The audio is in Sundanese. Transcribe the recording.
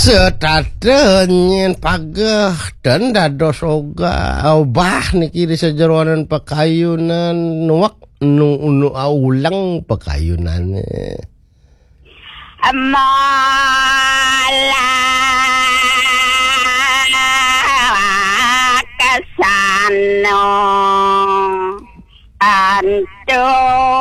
Setatenyen pageh dan dados oga obah niki di sajeroanan pakayunan nuak nu ulang pakayunan Mala kasano anto